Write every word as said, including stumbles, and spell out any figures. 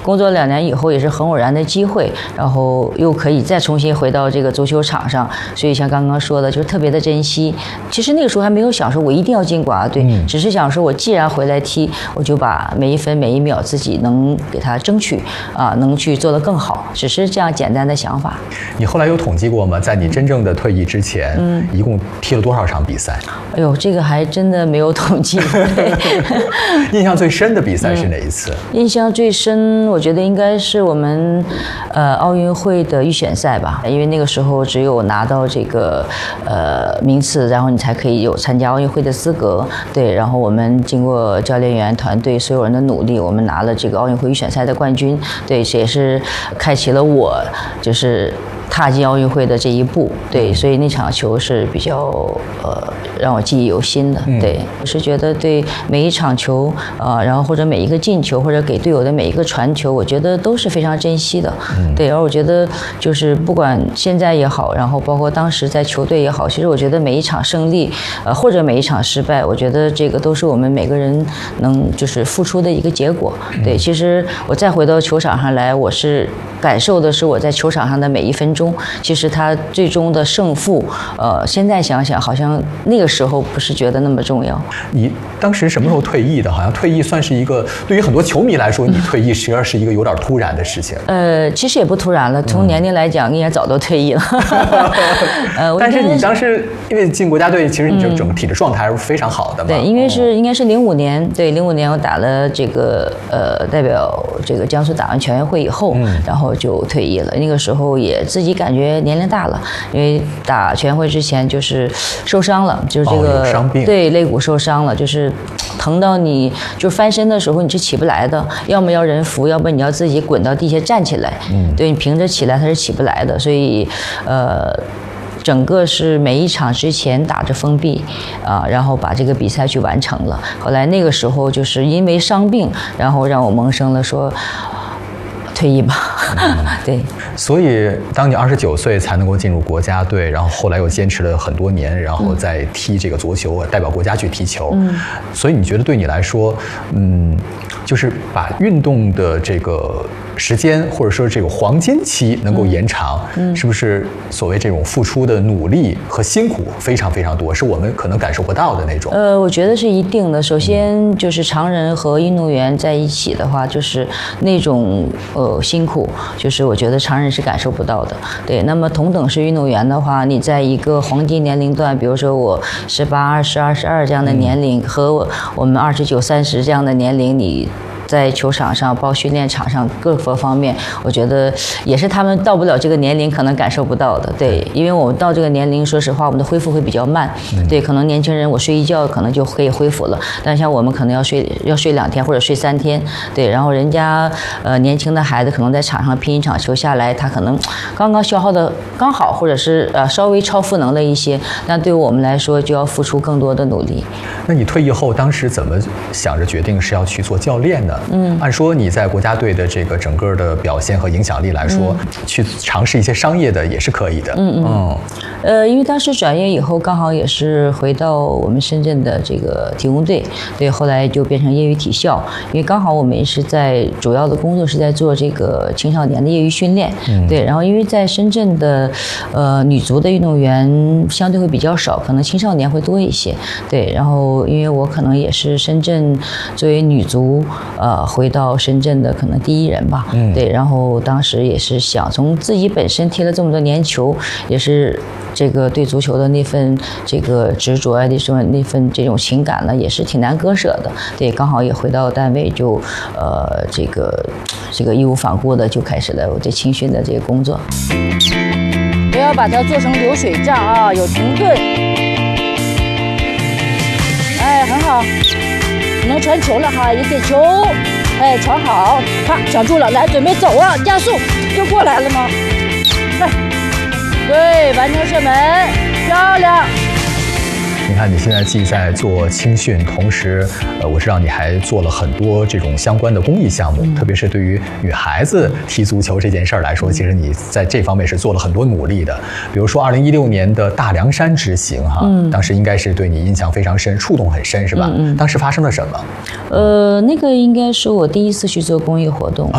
工作两年以后也是很偶然的机会，然后又可以再重新回到这个足球场上，所以像刚刚说的，就是特别的珍惜。其实那个时候还没有想说我一定要进国家队，嗯、只是想说我既然回来踢，我就把每一分每一秒自己能给他争取啊，能去做得更好，只是这样简单的想法。 你后来有统计过吗？在你真正的退役之前，嗯，一共踢了多少场比赛？ 哎呦，这个还真的没有统计。 印象最深的比赛是哪一次？ 嗯、印象最深，我觉得应该是我们呃奥运会的预选赛吧，因为那个时候只有拿到这个呃名次，然后你才可以有参加奥运会的资格。对，然后我们经过教练员团队所有人的努力，我们拿了这个奥运会预选赛的冠军。对，这也是开启了我就是踏进奥运会的这一步。对，所以那场球是比较呃让我记忆犹新的。对，我是觉得对每一场球呃，然后或者每一个进球，或者给队友的每一个传球，我觉得都是非常珍惜的。对，而我觉得就是不管现在也好，然后包括当时在球队也好，其实我觉得每一场胜利呃或者每一场失败，我觉得这个都是我们每个人能就是付出的一个结果。对，其实我再回到球场上来，我是感受的是我在球场上的每一分钟。其实他最终的胜负，呃，现在想想好像那个时候不是觉得那么重要。 你当时什么时候退役的？好像退役算是一个对于很多球迷来说，你退役实际上是一个有点突然的事情。 呃，其实也不突然了，从年龄来讲，应该早都退役了。 呃，但是你当时因为进国家队，其实你就整个体质状态还是非常好的嘛。 对，因为是应该是零五年，对，零五年我打了这个呃代表这个江苏打完全运会以后，嗯、然后就退役了。那个时候也自己感觉年龄大了，因为打全运会之前就是受伤了，就是这个、 哦、伤病， 对，肋骨受伤了，就是疼到你就翻身的时候你是起不来的，要么要人扶，要不你要自己滚到地下站起来。嗯，对，你平着起来它是起不来的，所以呃。整个是每一场之前打着封闭，啊，然后把这个比赛去完成了。后来那个时候就是因为伤病，然后让我萌生了说退役吧。嗯、对。 所以当你二十九岁才能够进入国家队，然后后来又坚持了很多年，然后再踢这个足球，代表国家去踢球。嗯。所以你觉得对你来说，嗯，就是把运动的这个时间或者说这个黄金期能够延长，嗯，是不是所谓这种付出的努力和辛苦非常非常多，是我们可能感受不到的那种？ 呃，我觉得是一定的。首先就是常人和运动员在一起的话，就是那种呃辛苦，就是我觉得常人是感受不到的。对，那么同等是运动员的话，你在一个黄金年龄段，比如说我十八、二十、二十二这样的年龄，嗯、和我们二十九、三十这样的年龄，你在球场上包括训练场上各个方面，我觉得也是他们到不了这个年龄可能感受不到的。对，因为我们到这个年龄，说实话我们的恢复会比较慢。对，可能年轻人我睡一觉可能就可以恢复了，但像我们可能要睡要睡两天或者睡三天。对，然后人家呃年轻的孩子可能在场上拼一场球下来，他可能刚刚消耗的刚好，或者是呃稍微超赋能了一些，但对于我们来说就要付出更多的努力。 那你退役后当时怎么想着决定是要去做教练呢？嗯，按说你在国家队的这个整个的表现和影响力来说，嗯、去尝试一些商业的也是可以的。嗯嗯。嗯呃，因为当时转业以后，刚好也是回到我们深圳的这个体工队，对，后来就变成业余体校。因为刚好我们也是在主要的工作是在做这个青少年的业余训练。嗯。对，然后因为在深圳的呃女足的运动员相对会比较少，可能青少年会多一些。对，然后因为我可能也是深圳作为女足呃回到深圳的可能第一人吧。嗯。对，然后当时也是想从自己本身踢了这么多年球，也是这个对足球的那份这个执着啊，那份那份这种情感呢，也是挺难割舍的。对，刚好也回到单位就呃这个这个义无反顾的就开始了我这青训的这个工作。不要把它做成流水账啊，有停顿。哎，很好，能传球了哈，一点球。哎，传好，啪，抢住了，来，准备走啊，加速，又过来了吗？来，对，完成射门，漂亮。 你看，你现在既在做青训，同时，呃，我知道你还做了很多这种相关的公益项目，嗯、特别是对于女孩子踢足球这件事儿来说，其实你在这方面是做了很多努力的。比如说，二零一六年的大凉山之行，哈，嗯、当时应该是对你印象非常深，触动很深，是吧？嗯嗯、当时发生了什么？ 呃，那个应该是我第一次去做公益活动。